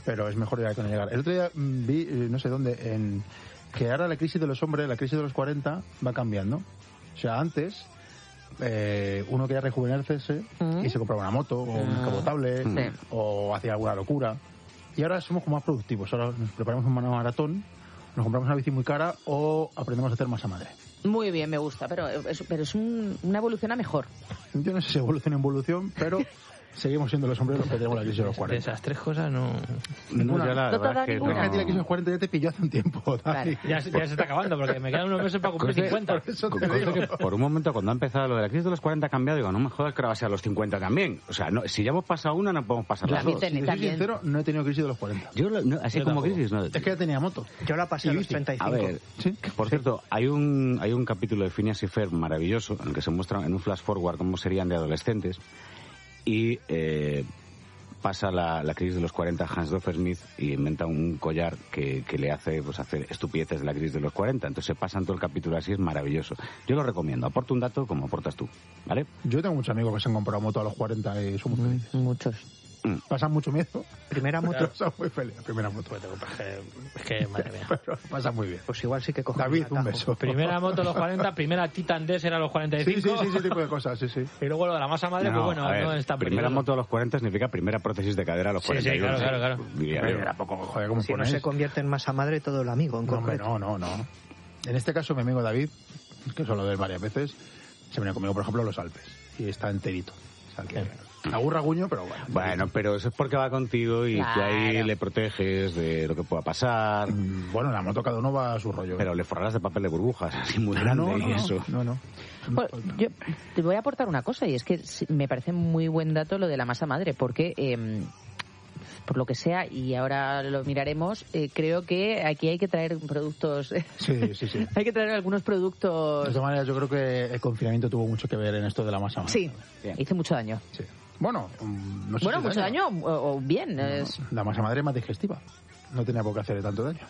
pero es mejor llegar que no llegar. El otro día vi, no sé dónde, que ahora la crisis de los hombres, la crisis de los 40, va cambiando. O sea, antes uno quería rejuvenecerse y se compraba una moto o un descapotable o hacía alguna locura. Y ahora somos como más productivos. Ahora nos preparamos un maratón, nos compramos una bici muy cara o aprendemos a hacer masa madre. Muy bien, me gusta, pero es una evolución a mejor. Yo no sé si evolución, pero seguimos siendo los hombres los que tenemos la crisis de los 40. De esas tres cosas no... Ninguna. Yo la verdad es que no. La crisis de los 40 ya te pilló hace un tiempo, Dani. Ya se está acabando, porque me quedan unos meses para cumplir 50. Por eso te digo. Que por un momento, cuando ha empezado lo de la crisis de los 40 ha cambiado, digo, no me jodas que ahora va a ser a los 50 también. O sea, no, si ya hemos pasado una, no podemos pasar las dos. Si soy sincero, no he tenido crisis de los 40. Yo, así Yo como tampoco. crisis, no. Es que ya tenía moto. Yo la pasé a los 35. A ver, ¿Sí? por cierto, hay un capítulo de Phineas y Ferb maravilloso en el que se muestra en un flash forward cómo serían de adolescentes y pasa la crisis de los 40 Hans Doffer-Smith y inventa un collar que le hace pues hacer estupideces de la crisis de los 40. Entonces se pasan todo el capítulo así, es maravilloso. Yo lo recomiendo. Aporto un dato como aportas tú, ¿vale? Yo tengo muchos amigos que se han comprado moto a los 40 y son muy felices. Muchos. Pasan mucho miedo. Primera moto. Son muy felices. Primera moto. Es que, madre mía. Pero pasan muy bien. Pues igual sí que cojo David, un un beso. Primera moto a los 40, primera Titan Desert a los 45. Sí, ese tipo de cosas, sí. Y luego lo de la masa madre, pues bueno, a ver, no está primera peligroso. moto a los 40 significa primera prótesis de cadera a los 41. Sí, claro. Diría yo. Era poco, joder, ¿cómo Si no ponéis? se convierte en masa madre todo el amigo, en No, hombre, concreto. no. En este caso, mi amigo David, que suelo ver varias veces, se venía conmigo, por ejemplo, a los Alpes. Y está enterito. O sea, que aburra guño, pero bueno. Bueno, pero eso es porque va contigo y Claro. tú ahí le proteges de lo que pueda pasar. Bueno, en la moto cada uno va a su rollo. Pero le forrarás de papel de burbujas, así muy grande y eso. No. Bueno, yo te voy a aportar una cosa, y es que me parece muy buen dato lo de la masa madre, porque por lo que sea, y ahora lo miraremos, creo que aquí hay que traer productos. Sí. Hay que traer algunos De productos. todas maneras, yo creo que el confinamiento tuvo mucho que ver en esto de la masa madre. Sí, Bien. hizo mucho daño. Sí. Bueno, no sé Bueno, si mucho daño o bien. No, Es... la masa madre es más digestiva. No tenía por qué hacerle tanto daño.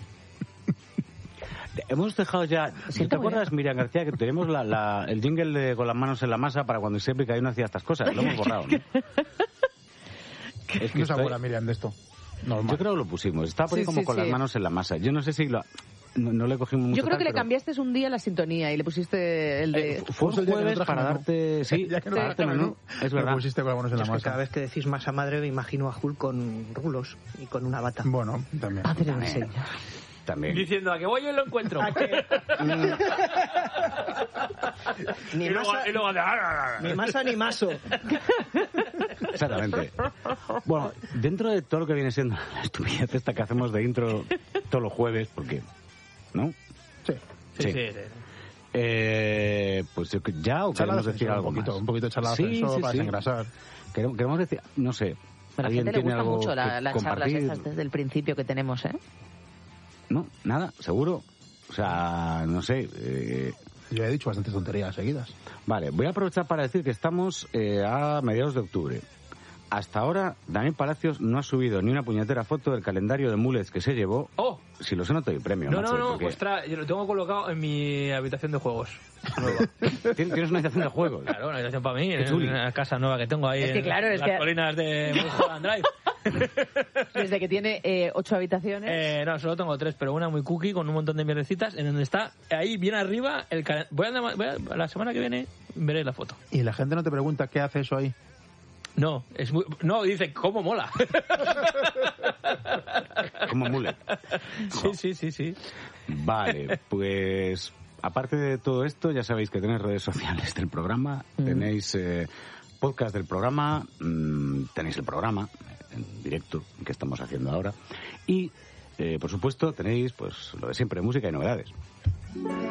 Hemos dejado ya... Siento ¿Te acuerdas, Miriam García, que tenemos el jingle de con las manos en la masa para cuando siempre que uno hacía estas cosas? Lo hemos borrado, ¿no? Es que No se estoy- acuerda Miriam de esto. Normal. Yo creo que lo pusimos. Estaba por ahí Sí, como sí, con sí. las manos en la masa. Yo no sé si no le cogimos mucho Yo creo que tal, le pero- cambiaste un día la sintonía y le pusiste el de... Fue Justo un el día que no jueves traje para menú. darte... Sí, Ya que no para traje darte menú. Es Me verdad. pusiste con las manos en la Es que cada masa. vez que decís masa madre me imagino a Hulk con rulos y con una bata. Bueno, también. Padre del Señor. También. Diciendo, a que voy y lo encuentro. Ni y luego, masa, y luego ni masa ni maso. Exactamente. Bueno, dentro de todo lo que viene siendo la estupidez esta que hacemos de intro todos los jueves, porque... ¿No? Sí. Sí. Pues yo ya o Charla queremos de decir ascensor, algo un poquito, más. un poquito de charla de Sí, ascensor sí, para sí. desengrasar. Queremos decir, no sé. A la ¿Alguien gente le tiene gusta algo mucho que las charlas compartir? esas desde el principio que tenemos, ¿eh? No, nada, seguro. O sea, no sé. Yo he dicho bastantes tonterías seguidas. Vale, voy a aprovechar para decir que estamos a mediados de octubre. Hasta ahora, Daniel Palacios no ha subido ni una puñetera foto del calendario de mulets que se llevó. ¡Oh! Si lo sé, no te doy premio. No, macho, porque ostras, yo lo tengo colocado en mi habitación de juegos. Nueva. Tienes una habitación de juegos. Claro, una habitación para mí, Qué en chuli. una casa nueva que tengo ahí Es que en claro, es las que- colinas de Mulholland Drive. Desde que tiene 8 habitaciones. No, solo tengo 3, pero una muy cookie con un montón de mierdecitas en donde está ahí bien arriba el la semana que viene veré la foto. Y la gente no te pregunta qué hace eso ahí. No, dice, ¿cómo mola? Como mullet. Sí. Vale, pues aparte de todo esto, ya sabéis que tenéis redes sociales del programa, tenéis podcast del programa, tenéis el programa en directo que estamos haciendo ahora y, por supuesto, tenéis pues lo de siempre, música y novedades.